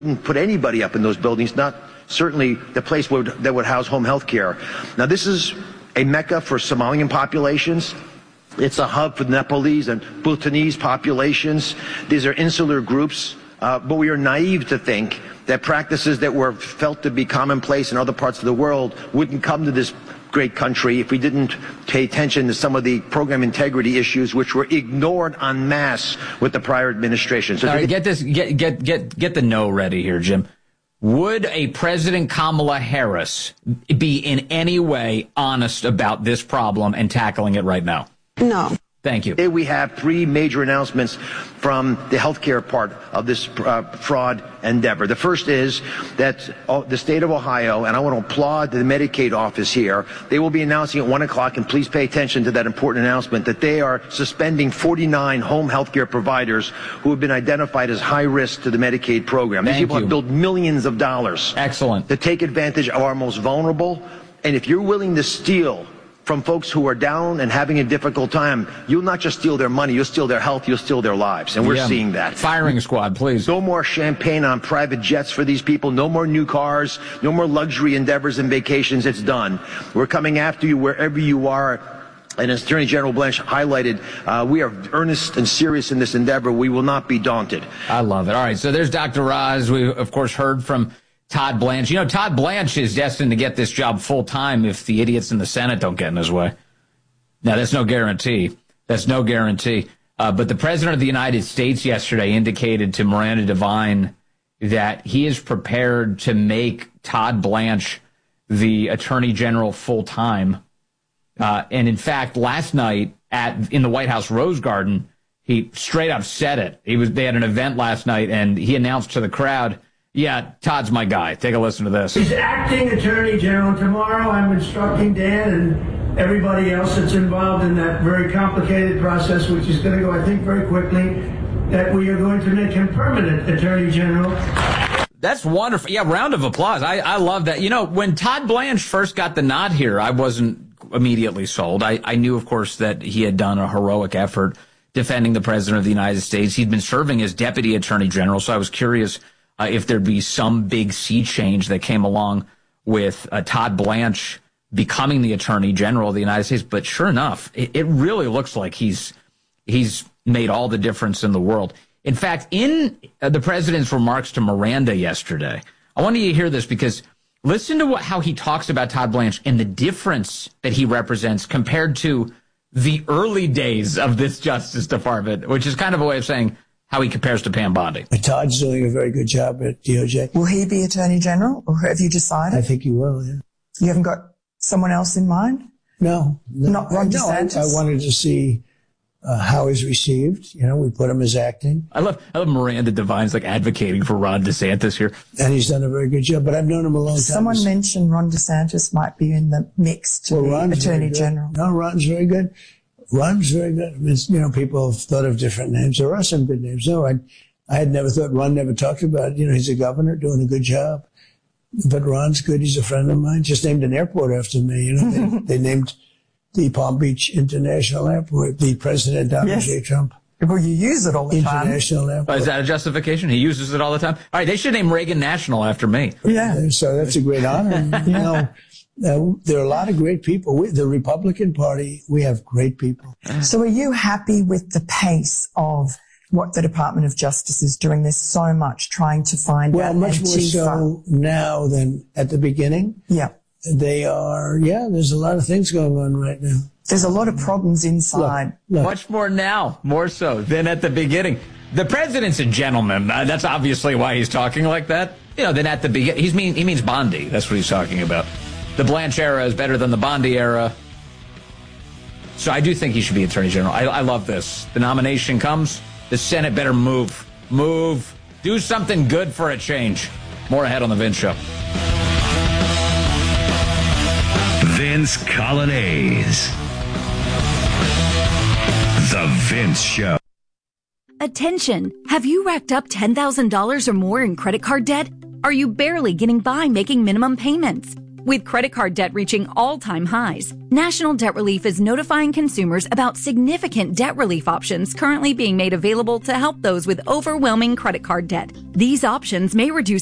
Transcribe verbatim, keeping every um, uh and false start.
wouldn't put anybody up in those buildings, not certainly the place would, that would house home health care. Now, this is a mecca for Somalian populations. It's a hub for Nepalese and Bhutanese populations. These are insular groups, uh, but we are naive to think that practices that were felt to be commonplace in other parts of the world wouldn't come to this great country if we didn't pay attention to some of the program integrity issues which were ignored en masse with the prior administration. So all right, get this, get get get get the no ready here, Jim. Would a President Kamala Harris be in any way honest about this problem and tackling it right now? No. Thank you. Today we have three major announcements from the healthcare part of this uh, fraud endeavor. The first is that uh, the state of Ohio, and I want to applaud the Medicaid office here, they will be announcing at one o'clock, and please pay attention to that important announcement, that they are suspending forty-nine home healthcare providers who have been identified as high risk to the Medicaid program. These Thank people you. have billed millions of dollars. Excellent. To take advantage of our most vulnerable. And if you're willing to steal from folks who are down and having a difficult time, you'll not just steal their money, you'll steal their health, you'll steal their lives. And we're yeah. seeing that. Firing squad, please. No more champagne on private jets for these people. No more new cars. No more luxury endeavors and vacations. It's done. We're coming after you wherever you are. And as Attorney General Blanche highlighted, uh, we are earnest and serious in this endeavor. We will not be daunted. I love it. All right, so there's Doctor Oz. We, of course, heard from Todd Blanche. You know, Todd Blanche is destined to get this job full-time if the idiots in the Senate don't get in his way. Now, that's no guarantee. That's no guarantee. Uh, but the President of the United States yesterday indicated to Miranda Devine that he is prepared to make Todd Blanche the Attorney General full-time. Uh, and, in fact, last night at in the White House Rose Garden, he straight up said it. He was They had an event last night, and he announced to the crowd, yeah, Todd's my guy. Take a listen to this. He's acting Attorney General. Tomorrow I'm instructing Dan and everybody else that's involved in that very complicated process, which is going to go, I think, very quickly, that we are going to make him permanent Attorney General. That's wonderful. Yeah, round of applause. I, I love that. You know, when Todd Blanche first got the nod here, I wasn't immediately sold. I, I knew, of course, that he had done a heroic effort defending the President of the United States. He'd been serving as Deputy Attorney General, so I was curious Uh, if there'd be some big sea change that came along with uh, Todd Blanche becoming the Attorney General of the United States. But sure enough, it, it really looks like he's he's made all the difference in the world. In fact, in uh, the president's remarks to Miranda yesterday, I want you to hear this because listen to what, how he talks about Todd Blanche and the difference that he represents compared to the early days of this Justice Department, which is kind of a way of saying how he compares to Pam Bondi. Todd's doing a very good job at D O J. Will he be Attorney General, or have you decided? I think he will, yeah. You haven't got someone else in mind? No. no Not Ron DeSantis? No, I, I wanted to see uh, how he's received. You know, we put him as acting. I love, I love Miranda Devine's like advocating for Ron DeSantis here. And he's done a very good job, but I've known him a long time. Someone mentioned Ron DeSantis might be in the mix to well, be Ron's Attorney General. No, Ron's very good. Ron's very good. It's, you know, people have thought of different names. There are some good names. No, I, I had never thought, Ron never talked about, you know, he's a governor doing a good job. But Ron's good. He's a friend of mine. Just named an airport after me. You know, they, they named the Palm Beach International Airport, the President Donald Yes. J. Trump. Well, you use it all the time. International Airport. Oh, is that a justification? He uses it all the time? All right, they should name Reagan National after me. Yeah. So that's a great honor. And, you know, uh, there are a lot of great people. We, the Republican Party, we have great people. So are you happy with the pace of what the Department of Justice is doing? There's so much trying to find Well, out. much more Antifa. so now than at the beginning. Yeah. They are, yeah, there's a lot of things going on right now. There's a lot of problems inside. Look, look. Much more now, more so than at the beginning. The president's a gentleman. Uh, that's obviously why he's talking like that. You know, than at the beginning. He's mean, he means Bondi. That's what he's talking about. The Blanche era is better than the Bondi era. So I do think he should be Attorney General. I, I love this. The nomination comes. The Senate better move. Move. Do something good for a change. More ahead on The Vince Show. Vince Colonnese. The Vince Show. Attention! Have you racked up ten thousand dollars or more in credit card debt? Are you barely getting by making minimum payments? With credit card debt reaching all-time highs, National Debt Relief is notifying consumers about significant debt relief options currently being made available to help those with overwhelming credit card debt. These options may reduce